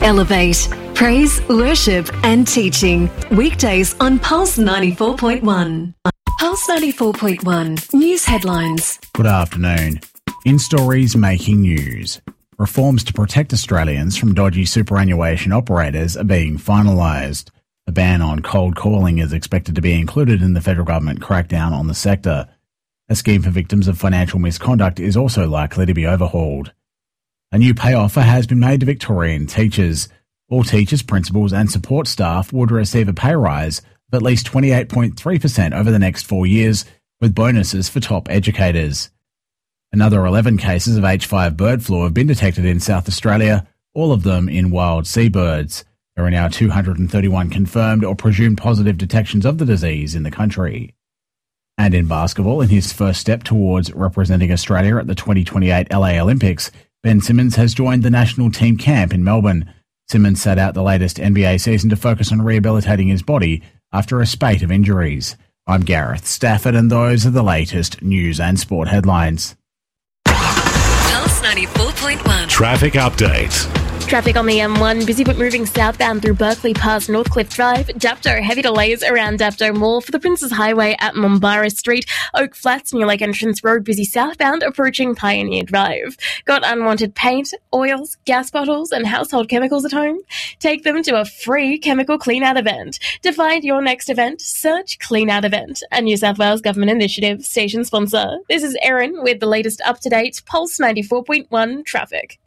Elevate. Praise, worship and teaching. Weekdays on Pulse 94.1. Pulse 94.1. News headlines. Good afternoon. In stories making news. Reforms to protect Australians from dodgy superannuation operators are being finalised. A ban on cold calling is expected to be included in the federal government crackdown on the sector. A scheme for victims of financial misconduct is also likely to be overhauled. A new pay offer has been made to Victorian teachers. All teachers, principals and support staff would receive a pay rise of at least 28.3% over the next 4 years, with bonuses for top educators. Another 11 cases of H5 bird flu have been detected in South Australia, all of them in wild seabirds. There are now 231 confirmed or presumed positive detections of the disease in the country. And in basketball, in his first step towards representing Australia at the 2028 LA Olympics, Ben Simmons has joined the national team camp in Melbourne. Simmons sat out the latest NBA season to focus on rehabilitating his body after a spate of injuries. I'm Gareth Stafford, and those are the latest news and sport headlines. Pulse 94.1. Traffic update. Traffic on the M1, busy but moving southbound through Berkeley past Northcliffe Drive. Dapto, heavy delays around Dapto Mall for the Princes Highway at Mumbara Street. Oak Flats, New Lake Entrance Road, busy southbound approaching Pioneer Drive. Got unwanted paint, oils, gas bottles and household chemicals at home? Take them to a free chemical clean-out event. To find your next event, search Clean Out Event, a New South Wales Government initiative, station sponsor. This is Erin with the latest up-to-date Pulse 94.1 traffic.